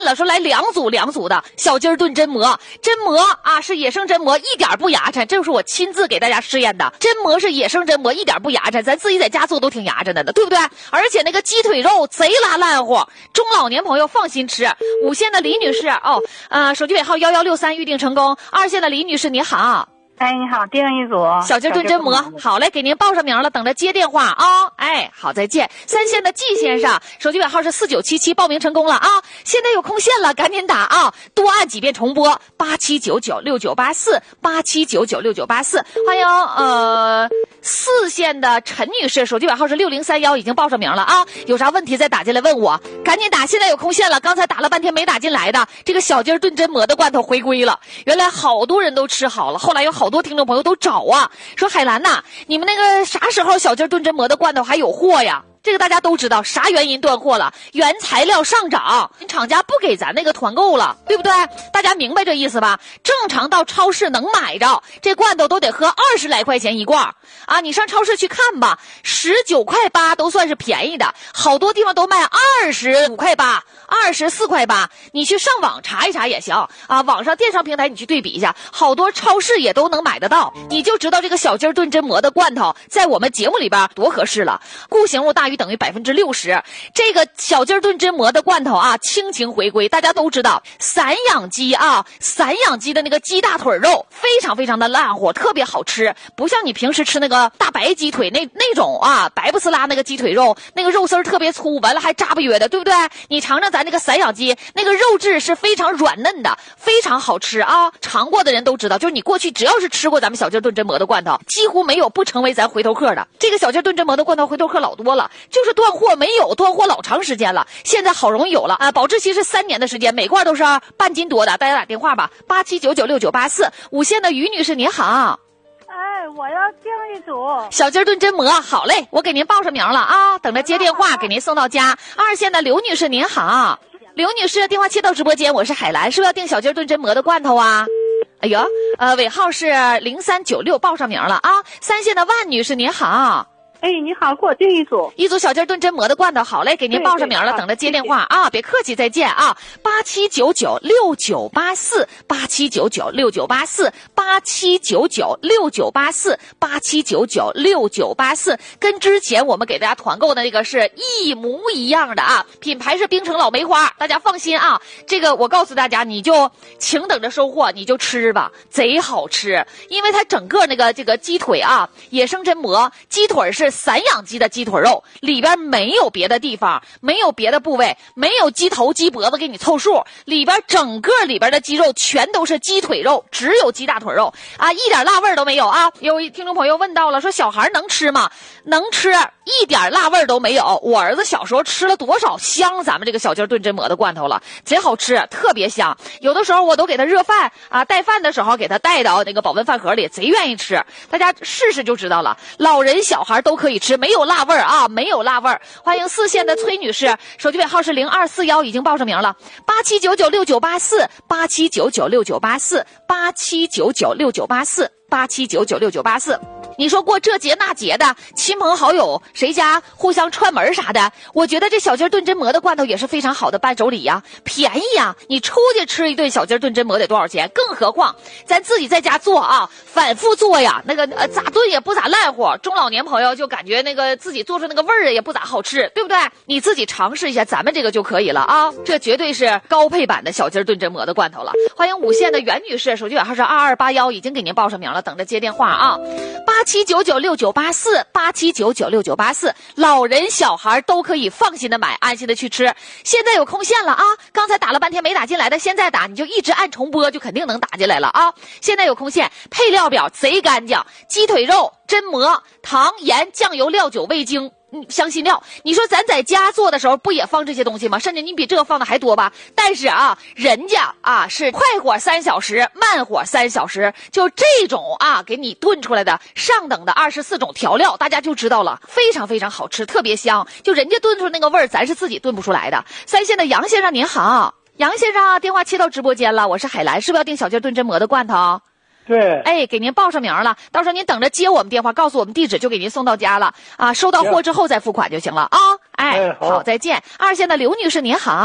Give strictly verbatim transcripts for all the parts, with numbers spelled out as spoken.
了，说来两组两组的小鸡儿炖真馍，真馍啊是野生真馍，一点不牙碜，这是我亲自给大家试验的，真馍是野生真馍，一点不牙碜，咱自己在家做都挺牙碜的，对不对？而且那个鸡腿肉贼拉烂乎，中老年朋友放心吃。五线的李女士哦，呃，手机尾号幺幺六三预定成功。二线的李女士你好。 哎，你好，订一组小鸡炖真馍，好嘞，给您报上名了，等着接电话啊、哦。哎，好，再见。三线的季先生，手机尾号是四九七七，报名成功了啊！现在有空线了，赶紧打啊！多按几遍重播，八七九九六九八四，八七九九六九八四。欢迎呃四线的陈女士，手机尾号是六零三幺，已经报上名了啊！有啥问题再打进来问我，赶紧打，现在有空线了。刚才打了半天没打进来的，这个小鸡炖真馍的罐头回归了，原来好多人都吃好了，后来有好多。多听众朋友都找啊，说海兰呐，你们那个啥时候小鸡炖真馍的罐头还有货呀？这个大家都知道，啥原因断货了？原材料上涨，厂家不给咱那个团购了，对不对？大家明白这意思吧？正常到超市能买着这罐头都得喝二十来块钱一罐啊！你上超市去看吧，十九块八都算是便宜的，好多地方都卖二十五块八、二十四块八。你去上网查一查也行啊，网上电商平台你去对比一下，好多超市也都能买得到。你就知道这个小鸡炖真馍的罐头在我们节目里边多合适了，固形物大于等于百分之六十。这个小鸡炖真馍的罐头啊，亲情回归。大家都知道，散养鸡啊，散养鸡的那个鸡大腿肉非常非常的烂乎，特别好吃，不像你平时吃那个大白鸡腿那那种啊，白不呲啦那个鸡腿肉，那个肉丝特别粗，完了还扎不约的，对不对？你尝尝咱那个散养鸡，那个肉质是非常软嫩的，非常好吃啊！尝过的人都知道，就是你过去只要是吃过咱们小鸡炖真馍的罐头，几乎没有不成为咱回头客的。这个小鸡炖真馍的罐头回头客老多了，就是断货没有，断货老长时间了，现在好容易有了啊！保质期是三年的时间，每罐都是半斤多的，大家打电话吧，八七九九六九八四。五线的于女士您好。 哎，我要订一组小鸡炖真馍，好嘞，我给您报上名了啊，等着接电话给您送到家。二线的刘女士您好。刘女士，电话切到直播间，我是海兰，是不是要订小鸡炖真馍的罐头啊？哎呦，呃，尾号是零三九六，报上名了啊。三线的万女士您好。 哎，你好，给我订一组一组小鸡炖真馍的罐头，好嘞，给您报上名了，等着接电话啊，别客气，再见啊！八七九九六九八四，八七九九六九八四，八七九九六九八四，八七九九六九八四，跟之前我们给大家团购的那个是一模一样的啊，品牌是冰城老梅花，大家放心啊，这个我告诉大家，你就请等着收货，你就吃吧，贼好吃，因为它整个那个这个鸡腿啊，野生真馍，鸡腿是散养鸡的鸡腿肉，里边没有别的地方，没有别的部位，没有鸡头鸡脖子给你凑数，里边整个里边的鸡肉全都是鸡腿肉，只有鸡大腿肉啊，一点辣味都没有啊！有听众朋友问到了，说小孩能吃吗？能吃，一点辣味都没有。我儿子小时候吃了多少香咱们这个小鸡炖真馍的罐头了，贼好吃，特别香。有的时候我都给他热饭啊，带饭的时候给他带到那个保温饭盒里，贼愿意吃。大家试试就知道了，老人小孩都可以吃，没有辣味啊，没有辣味。欢迎四线的崔女士，手机尾号是零二四幺，已经报上名了，八七九九六九八四，八七九九六九八四，八七九九六九八四，八七九九六九八四。你说过这节那节的，亲朋好友谁家互相串门啥的，我觉得这小鸡炖真馍的罐头也是非常好的伴手礼呀，便宜呀！你出去吃一顿小鸡炖真馍得多少钱？更何况咱自己在家做啊，反复做呀，那个呃咋炖也不咋烂乎。中老年朋友就感觉那个自己做出那个味儿也不咋好吃，对不对？你自己尝试一下咱们这个就可以了啊，这绝对是高配版的小鸡炖真馍的罐头了。欢迎五线的袁女士，手机尾号是二二八幺，已经给您报上名了，等着接电话啊。八七九九六九八四，八七九九六九八四，老人小孩都可以放心的买，安心的去吃。现在有空线了啊！刚才打了半天没打进来的，现在打你就一直按重播，就肯定能打进来了啊！现在有空线，配料表贼干净，鸡腿肉、真馍、糖、盐、酱油、料酒、味精。嗯，香辛料，你说咱在家做的时候不也放这些东西吗？甚至你比这个放的还多吧？但是啊，人家啊是快火三小时，慢火三小时，就这种啊给你炖出来的上等的二十四种调料，大家就知道了，非常非常好吃，特别香。就人家炖出那个味儿，咱是自己炖不出来的。三线的杨先生您好，杨先生电话切到直播间了，我是海兰，是不是要订小鸡炖真馍的罐头？ 对， 哎，给您报上名了，到时候您等着接我们电话，告诉我们地址，就给您送到家了啊。收到货之后再付款就行了啊。哎， 哎好， 好，再见。二线的刘女士您好。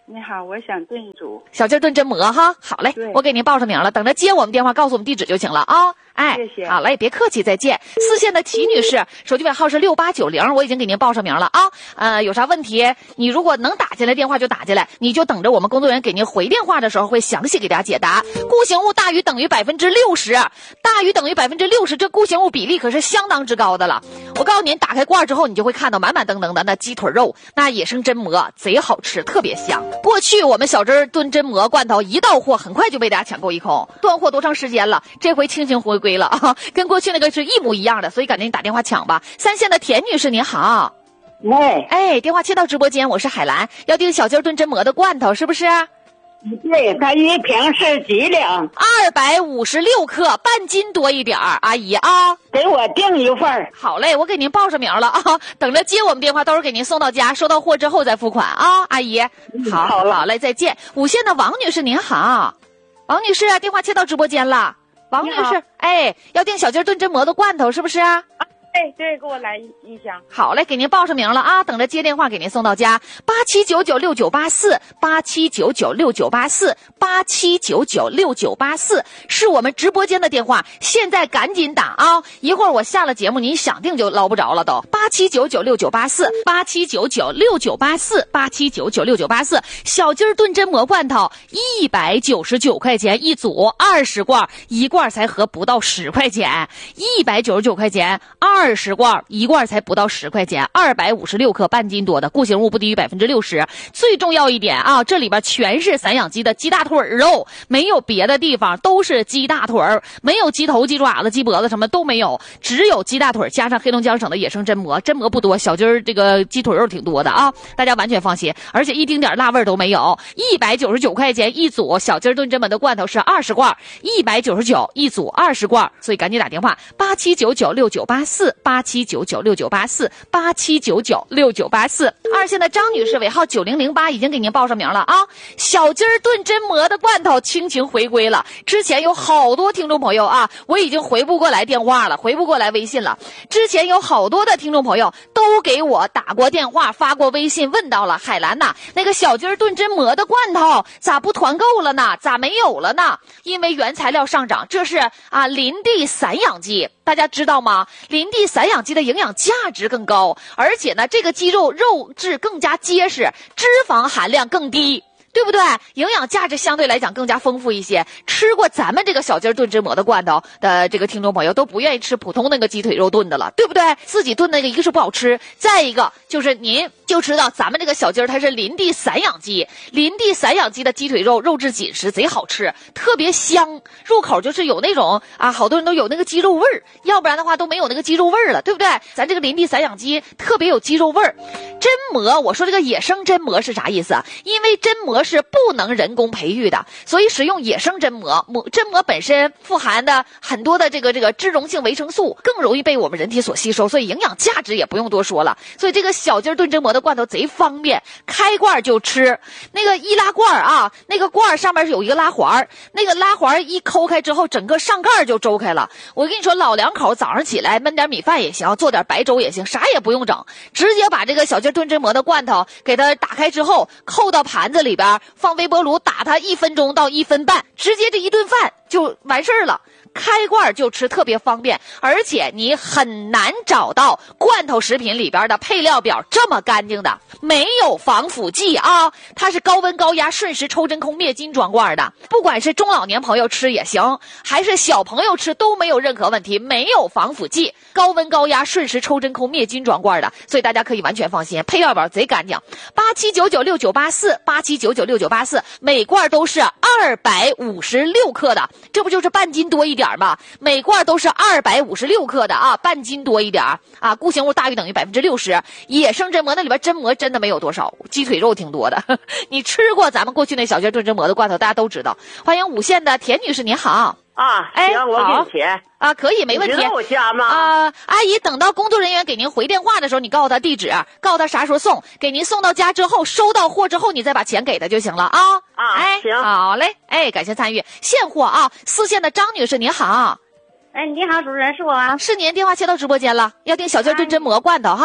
你好，我想炖一组小鸡炖榛蘑哈。好嘞，我给您报上名了，等着接我们电话，告诉我们地址就行了啊。哎， 谢谢。 好嘞，别客气，再见。四线的齐女士，手机尾号是六八九零，我已经给您报上名了啊。呃，有啥问题，你如果能打进来电话就打进来，你就等着我们工作人员给您回电话的时候会详细给大家解答。固形物大于等于百分之六十，大于等于百分之六十，这固形物比例可是相当之高的了。我告诉您，打开罐之后，你就会看到满满登登的那鸡腿肉，那野生榛蘑贼好吃，特别香。过去我们小汁炖榛蘑罐头一到货，很快就被大家抢购一空。断货多长时间了？这回清醒回归了啊，跟过去那个是一模一样的，所以赶紧打电话抢吧。三线的田女士您好。 喂， 哎，电话切到直播间，我是海兰，要订小鸡炖榛蘑的罐头是不是？ 对，它一瓶是几两？ 二百五十六克，半斤多一点儿，阿姨啊， 给我订一份儿。 好嘞，我给您报上名了啊，等着接我们电话，到时候给您送到家，收到货之后再付款啊，阿姨。好， 好了， 好嘞，再见。五线的王女士您好，王女士啊，电话切到直播间了。王女士，哎，要订小鸡炖榛蘑的罐头是不是啊？ 哎，对，给我来一一箱。 好嘞，给您报上名了啊，等着接电话给您送到家。八七九九六九八四，八七九九六九八四，八七九九六九八四是我们直播间的电话，现在赶紧打啊！一会儿我下了节目，您想定就捞不着了都。八七九九六九八四，八七九九六九八四，八七九九六九八四。小鸡炖榛蘑罐头一百九十九块钱一组，二十罐，一罐才合不到十块钱，一百九十九块钱二。二十罐，一罐才不到十块钱，二百五十六克，半斤多的固形物不低于百分之六十。最重要一点啊，这里边全是散养鸡的鸡大腿肉，没有别的地方，都是鸡大腿，没有鸡头、鸡爪子、鸡脖子什么都没有，只有鸡大腿加上黑龙江省的野生榛蘑，榛蘑不多，小鸡儿这个鸡腿肉挺多的啊，大家完全放心，而且一丁点辣味都没有。一百九十九块钱一组小鸡炖榛蘑的罐头是二十罐，一百九十九一组二十罐，所以赶紧打电话八七九九六九八四。八七九九六九八四，八七九九六九八四。二线的张女士尾号九零零八已经给您报上名了啊！小鸡儿炖榛蘑的罐头倾情回归了。之前有好多听众朋友啊，我已经回不过来电话了，回不过来微信了。之前有好多的听众朋友都给我打过电话、发过微信，问到了海兰呐，那个小鸡儿炖榛蘑的罐头咋不团购了呢？咋没有了呢？因为原材料上涨，这是啊林地散养鸡。大家知道吗？林地散养鸡的营养价值更高，而且呢，这个鸡肉肉质更加结实，脂肪含量更低。对不对？营养价值相对来讲更加丰富一些。吃过咱们这个小鸡炖榛蘑的罐头的这个听众朋友都不愿意吃普通那个鸡腿肉炖的了，对不对？自己炖那个一个是不好吃，再一个就是您就知道咱们这个小鸡儿它是林地散养鸡，林地散养鸡的鸡腿肉肉质紧实，贼好吃，特别香，入口就是有那种啊，好多人都有那个鸡肉味儿，要不然的话都没有那个鸡肉味儿了，对不对？咱这个林地散养鸡特别有鸡肉味儿。榛蘑，我说这个野生榛蘑是啥意思啊？因为榛蘑是不能人工培育的，所以使用野生榛蘑。蘑榛蘑本身富含的很多的这个这个脂溶性维生素，更容易被我们人体所吸收，所以营养价值也不用多说了。所以这个小鸡炖榛蘑的罐头贼方便，开罐就吃。那个易拉罐啊，那个罐上面有一个拉环，那个拉环一抠开之后，整个上盖就周开了。我跟你说，老两口早上起来焖点米饭也行，做点白粥也行，啥也不用整，直接把这个小鸡炖榛蘑的罐头给它打开之后，扣到盘子里边，放微波炉打它一分钟到一分半，直接这一顿饭就完事儿了。开罐就吃，特别方便，而且你很难找到罐头食品里边的配料表这么干净的，没有防腐剂啊，它是高温高压瞬时抽真空灭菌装罐的，不管是中老年朋友吃也行，还是小朋友吃都没有任何问题，没有防腐剂，高温高压瞬时抽真空灭菌装罐的，所以大家可以完全放心，配料表贼干净。八七九九六九八四，八七九九六九八四，每罐都是二百五十六克的，这不就是半斤多一点吗？每罐都是二百五十六克的啊，半斤多一点啊，固形物大于等于百分之六十。野生榛蘑那里边榛蘑真的没有多少，鸡腿肉挺多的。你吃过咱们过去那小鸡炖榛蘑的罐头，大家都知道。欢迎五线的田女士，您好。 啊， 哎， 行，我给你钱啊，可以，没问题。 你知道我家吗？ 啊，阿姨，等到工作人员给您回电话的时候，你告诉他地址，告诉他啥时候送，给您送到家之后，收到货之后，你再把钱给他就行了啊。 啊， 哎， 行， 好嘞，哎，感谢参与，现货啊。四线的张女士，您好。 哎，你好，主持人是我啊。 是您，电话切到直播间了，要订小鸡炖榛蘑罐头哈。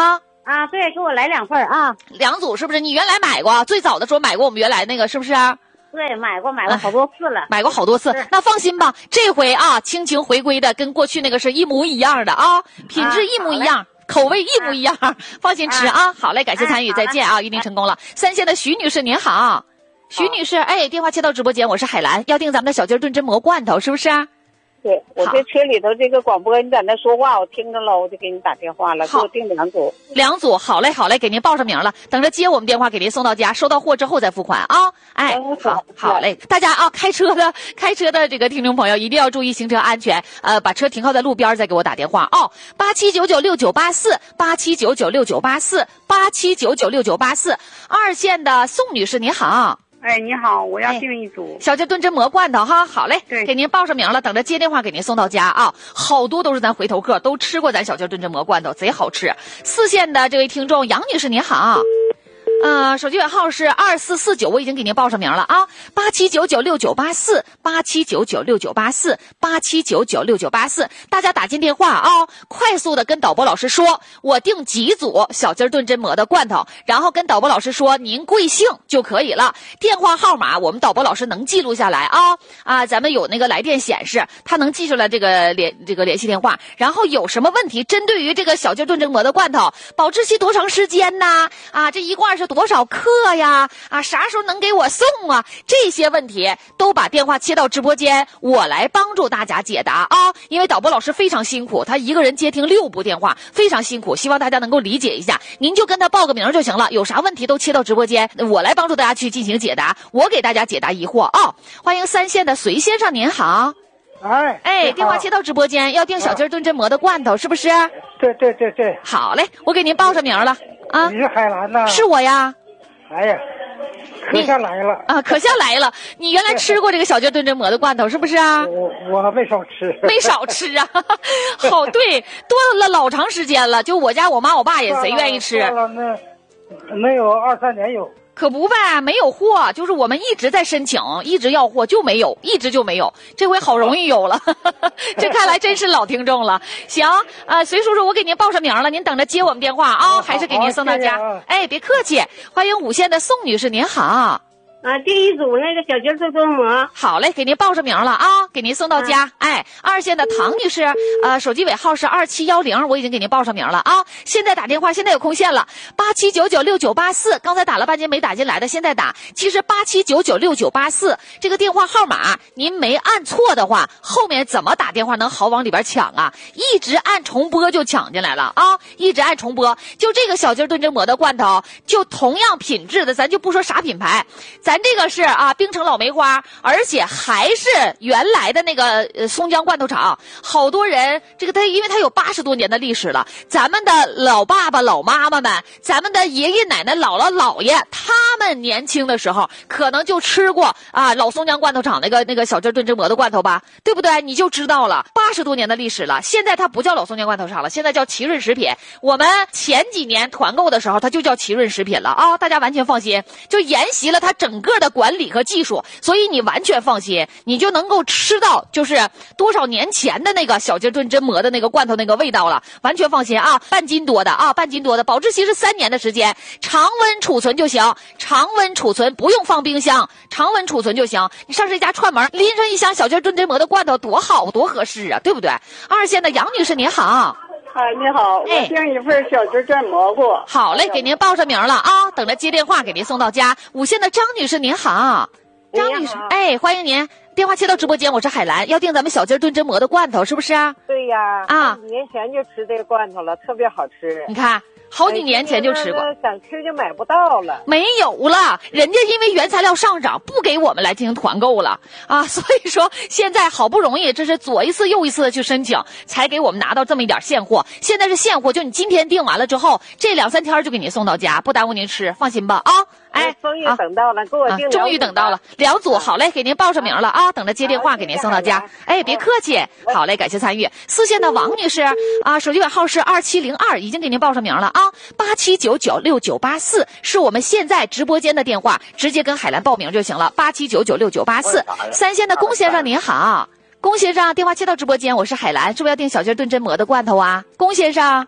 啊，对，给我来两份啊。 两组是不是？你原来买过，最早的时候买过我们原来那个是不是？ 对，买过买过好多次了， 买过好多次。那放心吧，这回啊，亲情回归的跟过去那个是一模一样的啊，品质一模一样。口味一模一样，啊、放心吃啊！好嘞，感谢参与，再见啊！预定成功了。三线的徐女士您好，徐女士，哎，电话接到直播间，我是海兰，要订咱们的小鸡炖真蘑罐头，是不是啊？ 对，我在车里头这个广播你在那说话，我听着了，我就给你打电话了，给我订两组。两组，好嘞，好嘞，给您报上名了，等着接我们电话，给您送到家，收到货之后再付款啊！哎，好，好嘞，大家啊，开车的开车的这个听众朋友一定要注意行车安全，呃，把车停靠在路边再给我打电话哦，八七九九六九八四，八七九九六九八四，八七九九六九八四。二线的宋女士您好。 哎，你好，我要订一组、 哎、小鸡炖真蘑罐头哈，好嘞， 对， 给您报上名了，等着接电话给您送到家啊。好多都是咱回头客，都吃过咱小鸡炖真蘑罐头，贼好吃。四线的这位听众杨女士您好。呃，手机尾号是二四四九，我已经给您报上名了啊，八七九九六九八四，八七九九六九八四，八七九九六九八四，大家打进电话啊，快速的跟导播老师说，我订几组小鸡炖真蘑的罐头，然后跟导播老师说您贵姓就可以了。电话号码我们导播老师能记录下来啊啊，咱们有那个来电显示，他能记出来这个联这个联系电话，然后有什么问题，针对于这个小鸡炖真蘑的罐头，保质期多长时间呢？啊，这一罐是多少克呀？啊，啥时候能给我送啊？这些问题都把电话切到直播间，我来帮助大家解答啊！因为导播老师非常辛苦，他一个人接听六部电话，非常辛苦，希望大家能够理解一下。您就跟他报个名就行了，有啥问题都切到直播间，我来帮助大家去进行解答，我给大家解答疑惑啊！欢迎三线的隋先生，您好。 哎哎，电话切到直播间，要订小鸡炖真蘑的罐头，是不是？ 对对对对。 好嘞，我给您报上名了啊。 你是海兰呐？ 是我呀。 哎呀，可下来了啊，可下来了！你原来吃过这个小鸡炖真蘑的罐头是不是啊？ 我我没少吃， 没少吃啊！好，对，多了老长时间了，就我家我妈我爸也贼愿意吃。 了那能有二三年有。 可不呗，没有货，就是我们一直在申请，一直要货就没有，一直就没有。这回好容易有了，这看来真是老听众了。行，呃，隋叔叔，我给您报上名了，您等着接我们电话啊，还是给您送到家。 啊、 哎，别客气，欢迎五线的宋女士，您好。 啊，第一组那个小鸡炖真蘑， 好嘞，给您报上名了啊，给您送到家。啊、哎，二线的唐女士，呃，手机尾号是二七幺零，我已经给您报上名了啊。现在打电话，现在有空线了，八七九九六九八四，刚才打了半天没打进来的，现在打。其实八七九九六九八四这个电话号码，您没按错的话，后面怎么打电话能好往里边抢啊？一直按重播就抢进来了啊，一直按重播。就这个小鸡炖真蘑的罐头，就同样品质的，咱就不说啥品牌。咱这个是啊，冰城老梅花，而且还是原来的那个呃松江罐头厂。好多人这个它因为它有八十多年的历史了，咱们的老爸爸老妈妈们，咱们的爷爷奶奶姥姥姥爷，他们年轻的时候可能就吃过啊老松江罐头厂那个那个小鸡炖真蘑的罐头吧，对不对？你就知道了，八十多年的历史了。现在它不叫老松江罐头厂了，现在叫奇润食品。我们前几年团购的时候，它就叫奇润食品了啊，大家完全放心，就沿袭了它整个的管理和技术，所以你完全放心，你就能够吃到就是多少年前的那个小鸡炖真蘑的那个罐头那个味道了，完全放心啊！半斤多的啊，半斤多的，保质期是三年的时间，常温储存就行，常温储存不用放冰箱，常温储存就行。你上这家串门拎上一箱小鸡炖真蘑的罐头，多好多合适啊，对不对？二线的杨女士您好。 哎，你好，我订一份小鸡炖蘑菇。 好嘞，给您报上名了啊，等着接电话给您送到家。五线的张女士您好。张女士，哎，欢迎您，电话切到直播间，我是海兰，要订咱们小鸡炖真蘑的罐头，是不是啊？ 对呀， 啊， 几年前就吃这个罐头了，特别好吃。 你看，好几年前就吃过， 想吃就买不到了， 没有了，人家因为原材料上涨，不给我们来进行团购了啊，所以说现在好不容易，这是左一次右一次的去申请，才给我们拿到这么一点现货。现在是现货，就你今天订完了之后，这两三天就给您送到家，不耽误您吃，放心吧啊。哎， 终于等到了，给我订、 啊，终于等到了两组，好嘞，给您报上名了啊，等着接电话给您送到家。哎，别客气，好嘞，感谢参与。四线的王女士啊，手机尾号是二七零二，已经给您报上名了啊，八七九九六九八四是我们现在直播间的电话，直接跟海兰报名就行了，八七九九六九八四。三线的龚先生您好，龚先生电话接到直播间，我是海兰，是不是要订小鸡炖真蘑的罐头啊？龚先生。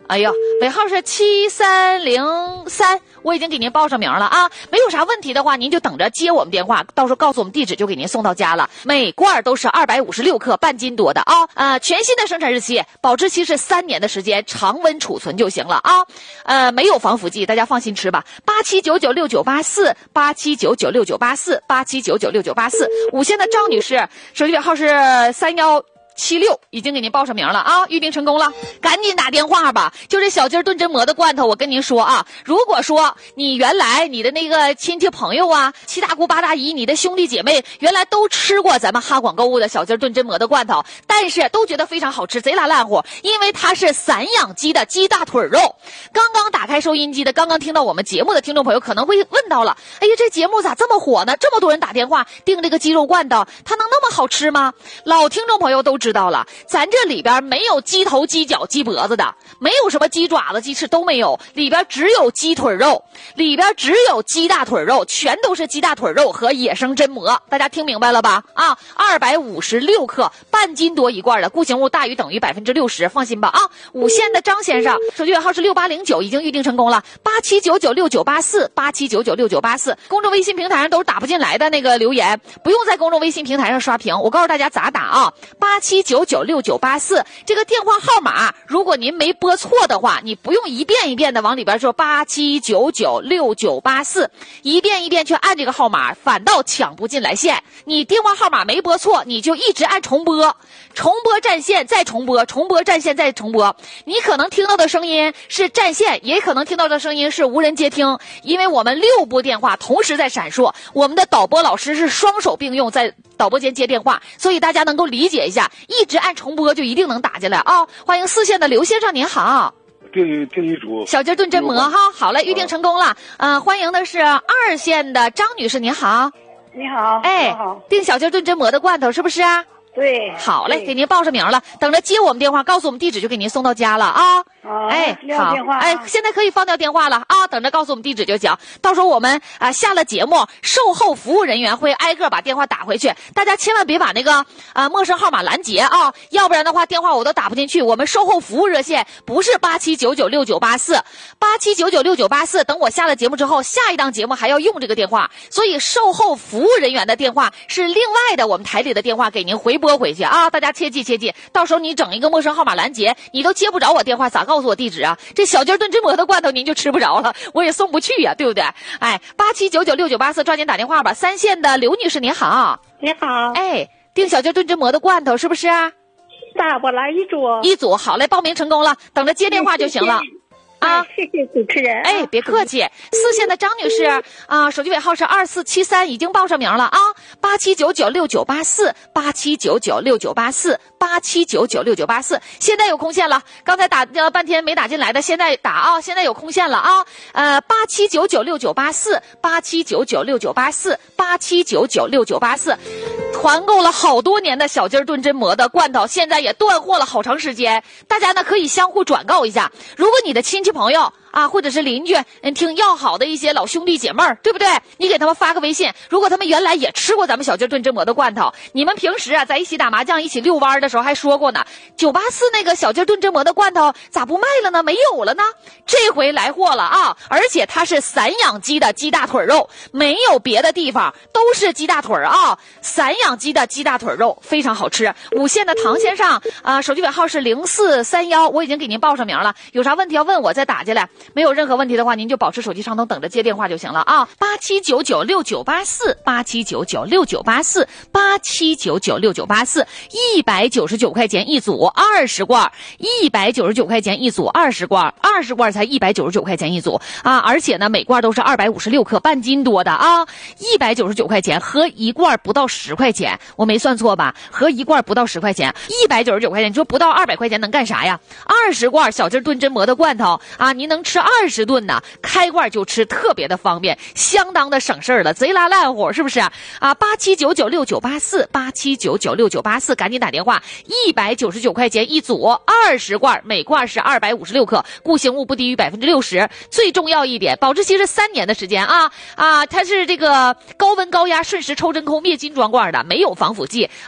哎呦，尾号是七三零三，我已经给您报上名了啊。没有啥问题的话，您就等着接我们电话，到时候告诉我们地址，就给您送到家了。每罐都是二百五十六克，半斤多的啊。呃，全新的生产日期，保质期是三年的时间，常温储存就行了啊。呃，没有防腐剂，大家放心吃吧。八七九九六九八四，八七九九六九八四，八七九九六九八四。五线的张女士，手机尾号是三幺。七六已经给您报上名了啊，预定成功了，赶紧打电话吧。就是小鸡炖真馍的罐头，我跟您说啊，如果说你原来你的那个亲戚朋友啊，七大姑八大姨，你的兄弟姐妹原来都吃过咱们哈广购物的小鸡炖真馍的罐头，但是都觉得非常好吃，贼拉烂乎，因为它是散养鸡的鸡大腿肉。刚刚打开收音机的，刚刚听到我们节目的听众朋友可能会问到了，哎呀，这节目咋这么火呢？这么多人打电话订这个鸡肉罐头，它能那么好吃吗？老听众朋友都知道了，咱这里边没有鸡头鸡脚鸡脖子的，没有什么鸡爪子鸡翅都没有，里边只有鸡腿肉，里边只有鸡大腿肉，全都是鸡大腿肉和野生真馍，大家听明白了吧？啊，二百五十六克，半斤多一罐的，固形物大于等于百分之六十，放心吧啊！五线的张先生，手机尾号是六八零九，已经预定成功了，八七九九六九八四，八七九九六九八四。公众微信平台上都是打不进来的那个留言，不用在公众微信平台上刷屏，我告诉大家咋打啊？八七九九六九八四这个电话号码，如果您没拨错的话，你不用一遍一遍的往里边说八七九九六九八四，一遍一遍去按这个号码，反倒抢不进来线。你电话号码没拨错，你就一直按重拨，重拨占线，再重拨，重拨占线，再重拨。你可能听到的声音是占线，也可能听到的声音是无人接听，因为我们六部电话同时在闪烁，我们的导播老师是双手并用在导播间接电话，所以大家能够理解一下，一直按重播就一定能打进来啊！欢迎四线的刘先生，您好。 订订一组小鸡炖真馍哈，好嘞，预定成功了。嗯、呃，欢迎的是二线的张女士，您好。 你好， 哎，好，订小鸡炖真馍的罐头是不是啊？ 对， 好嘞，给您报上名了，等着接我们电话，告诉我们地址就给您送到家了啊。 好， 哎，好， 电话哎，现在可以放掉电话了啊，等着告诉我们地址就行。到时候我们啊、呃、下了节目，售后服务人员会挨个把电话打回去，大家千万别把那个啊、呃、陌生号码拦截啊，要不然的话电话我都打不进去。我们售后服务热线不是八七九九六九八四，八七九九六九八四，等我下了节目之后，下一档节目还要用这个电话，所以售后服务人员的电话是另外的，我们台里的电话给您回拨回去啊，大家切记切记，到时候你整一个陌生号码拦截，你都接不着我电话，咋告诉我地址啊？这小鸡炖真馍的罐头您就吃不着了，我也送不去呀、啊，对不对？哎，八七九九六九八四，抓紧打电话吧。三线的刘女士您好， 你好， 哎，订小鸡炖真馍的罐头是不是啊？ 大我来一组， 一组，好嘞，报名成功了，等着接电话就行了。啊， 谢谢主持人。 哎，别客气。四线的张女士啊，手机尾号是二四七三，已经报上名了啊。八七九九六九八四，八七九九六九八四，八七九九六九八四。现在有空线了，刚才打了半天没打进来的，现在打啊，现在有空线了啊。呃，八七九九六九八四，八七九九六九八四，八七九九六九八四。团购了好多年的小鸡炖真馍的罐头，现在也断货了好长时间，大家呢可以相互转告一下。如果你的亲戚朋友啊，或者是邻居，嗯，挺要好的一些老兄弟姐妹儿，对不对？你给他们发个微信，如果他们原来也吃过咱们小鸡炖真馍的罐头，你们平时啊在一起打麻将、一起遛弯的时候还说过呢，九八四那个小鸡炖真馍的罐头咋不卖了呢？没有了呢？这回来货了啊！而且它是散养鸡的鸡大腿肉，没有别的地方，都是鸡大腿啊！散养鸡的鸡大腿肉非常好吃。五线的唐先生啊、呃，手机尾号是零四三幺，我已经给您报上名了，有啥问题要问我再打进来。没有任何问题的话，您就保持手机畅通，等着接电话就行了啊！八七九九六九八四，八七九九六九八四，八七九九六九八四，一百九十九块钱一组，二十罐，一百九十九块钱一组，二十罐，二十罐才一百九十九块钱一组啊！而且呢，每罐都是二百五十六克，半斤多的啊！一百九十九块钱合一罐不到十块钱，我没算错吧？合一罐不到十块钱，一百九十九块钱，你说不到二百块钱能干啥呀？二十罐小鸡炖真馍的罐头啊，您能吃二十顿呢，开罐就吃，特别的方便，相当的省事儿了，贼拉烂乎，是不是啊？啊，八七九九六九八四，八七九九六九八四，赶紧打电话，一百九十九块钱一组，二十罐，每罐是二百五十六克，固形物不低于百分之六十。最重要一点，保质期是三年的时间啊啊，它是这个高温高压瞬时抽真空灭菌装罐的，没有防腐剂啊。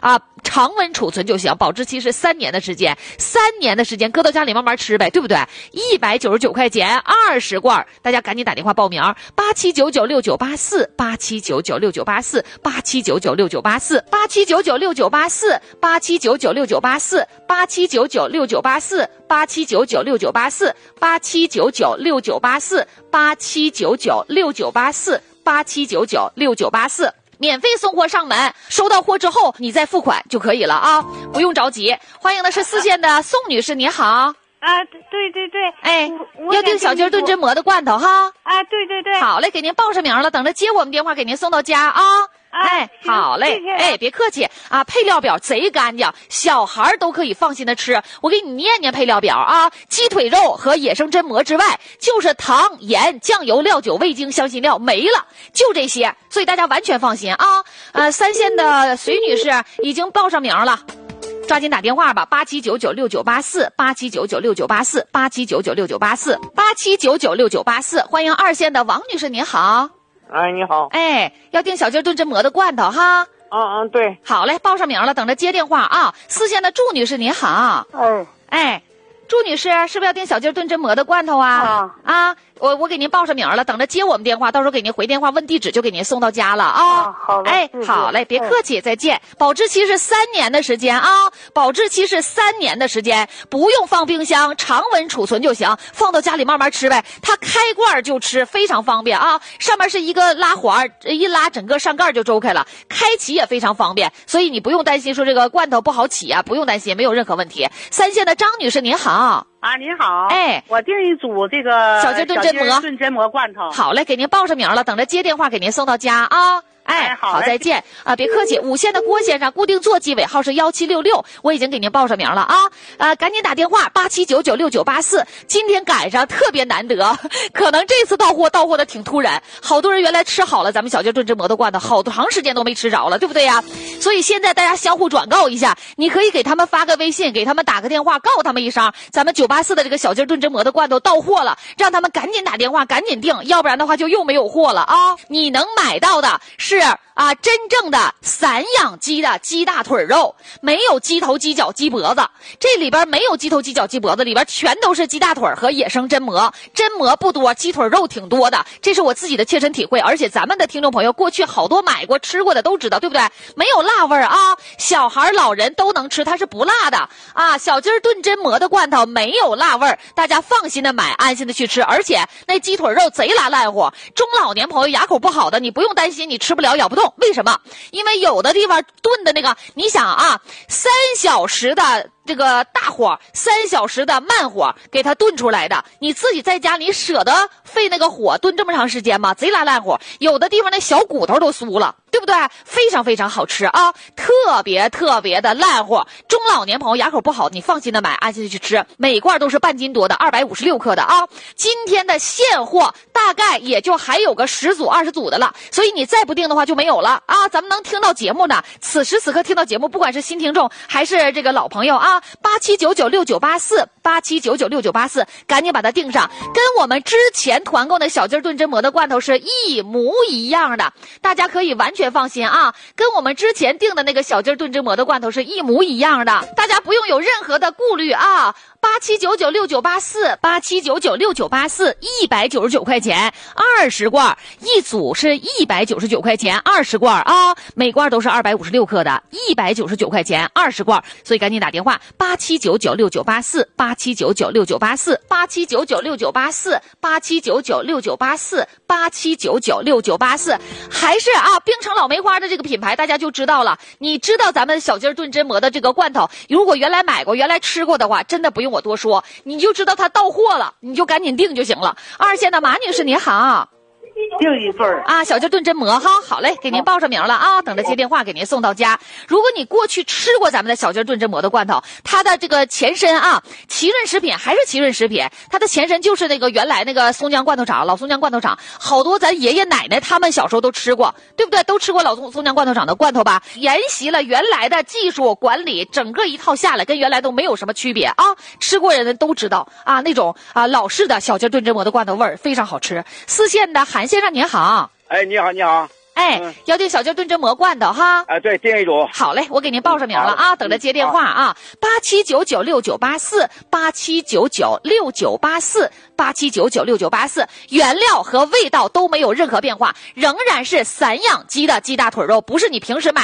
常温储存就行，保质期是三年的时间，三年的时间搁到家里慢慢吃呗，对不对？一百九十九块钱二十罐，大家赶紧打电话报名，八七九九六九八四，八七九九六九八四，八七九九六九八四，八七九九六九八四，八七九九六九八四，八七九九六九八四，八七九九六九八四，八七九九六九八四，八七九九六九八四，八七九九六九八四。免费送货上门，收到货之后你再付款就可以了啊，不用着急。欢迎的是四线的宋女士，你好。 啊，对对对， 哎，要订小鸡炖榛蘑的罐头哈。 啊，对对对。 好嘞，给您报上名了，等着接我们电话给您送到家啊。哎，好嘞，哎，别客气啊，配料表贼干净，小孩都可以放心的吃。我给你念念配料表啊，鸡腿肉和野生榛蘑之外，就是糖、盐、酱油、料酒、味精、香辛料没了，就这些，所以大家完全放心啊。呃，三线的隋女士已经报上名了。抓紧打电话吧，八七九九六九八四，八七九九六九八四，八七九九六九八四，八七九九六九八四。欢迎二线的王女士，您好。 哎，你好。 哎，要订小鸡炖榛蘑的罐头哈。 嗯嗯，对。 好嘞，报上名了，等着接电话啊。四线的祝女士，您好。 哎哎，祝女士，是不是要订小鸡炖榛蘑的罐头啊？ 啊啊，我我给您报上名了，等着接我们电话，到时候给您回电话问地址，就给您送到家了啊。 啊好嘞哎， 谢谢好嘞，别客气，再见。保质期是三年的时间啊，保质期是三年的时间，不用放冰箱，常温储存就行，放到家里慢慢吃呗。它开罐就吃，非常方便啊。上面是一个拉环，一拉整个上盖就周开了，开启也非常方便，所以你不用担心说这个罐头不好起啊，不用担心，没有任何问题。三线的张女士您好。 啊，您好， 哎， 我订一组这个小鸡炖榛蘑， 炖榛蘑罐头。 好嘞，给您报上名了，等着接电话给您送到家啊。哎， 哎好好，再见啊！别客气。五线的郭先生，固定座机尾号是幺七六六，我已经给您报上名了啊。呃，赶紧打电话八七九九六九八四，今天赶上特别难得，可能这次到货到货的挺突然，好多人原来吃好了咱们小鸡炖榛蘑的罐头，好长时间都没吃着了，对不对呀？所以现在大家相互转告一下，你可以给他们发个微信，给他们打个电话，告诉他们一声，咱们九八四的这个小鸡炖榛蘑的罐头到货了，让他们赶紧打电话，赶紧订，要不然的话就又没有货了啊！你能买到的是啊，真正的散养鸡的鸡大腿肉，没有鸡头、鸡脚、鸡脖子，这里边没有鸡头、鸡脚、鸡脖子，里边全都是鸡大腿和野生榛蘑。榛蘑不多，鸡腿肉挺多的，这是我自己的切身体会，而且咱们的听众朋友过去好多买过、吃过的都知道，对不对？没有辣味儿啊，小孩、老人都能吃，它是不辣的啊。小鸡炖榛蘑的罐头没有辣味儿，大家放心的买，安心的去吃，而且那鸡腿肉贼拉烂乎，中老年朋友牙口不好的，你不用担心你吃不了、咬不动。为什么？因为有的地方炖的那个，你想啊，三小时的这个大火，三小时的慢火给它炖出来的，你自己在家你舍得费那个火炖这么长时间吗？贼拉烂乎，有的地方那小骨头都酥了，对不对？非常非常好吃啊，特别特别的烂乎。中老年朋友牙口不好，你放心的买，安心的去吃，每罐都是半斤多的，二百五十六克的啊。今天的现货大概也就还有个十组、二十组的了，所以你再不订的话就没有了啊。咱们能听到节目呢，此时此刻听到节目，不管是新听众还是这个老朋友啊，八七九九六九八四，八七九九六九八四，赶紧把它订上，跟我们之前团购的小鸡炖榛蘑的罐头是一模一样的，大家可以完全放心啊，跟我们之前订的那个小鸡炖榛蘑的罐头是一模一样的，大家不用有任何的顾虑啊。八七九九六九八四，八七九九六九八四，一百九十九块钱，二十罐，一组是一百九十九块钱，二十罐啊，每罐都是二百五十六克的，一百九十九块钱，二十罐，所以赶紧打电话八七九九六九八四，八七九九六九八四，八七九九六九八四，八七九九六九八四，八七九九六九八四，还是啊，冰城老梅花的这个品牌大家就知道了。你知道咱们小鸡炖榛蘑的这个罐头，如果原来买过、原来吃过的话，真的不用我多说，你就知道它到货了，你就赶紧订就行了。二线的马女士您好。 订一份儿啊，小鸡炖榛蘑哈，好嘞，给您报上名了啊，等着接电话给您送到家。如果你过去吃过咱们的小鸡炖榛蘑的罐头，它的这个前身啊，奇润食品还是奇润食品，它的前身就是那个原来那个松江罐头厂，老松江罐头厂，好多咱爷爷奶奶他们小时候都吃过，对不对？都吃过老松松江罐头厂的罐头吧？沿袭了原来的技术管理，整个一套下来跟原来都没有什么区别啊。吃过人都知道啊，那种啊老式的小鸡炖榛蘑的罐头味儿非常好吃。四线的韩先生您好。 哎，你好，你好。 哎， 嗯、 要订小鸡炖榛蘑罐头哈。 啊，对，订一组。 好嘞，我给您报上名了啊，等着接电话啊。八七九九六九八四，八七九九六九八四，八七九九六九八四，原料和味道都没有任何变化，仍然是散养鸡的鸡大腿肉，不是你平时买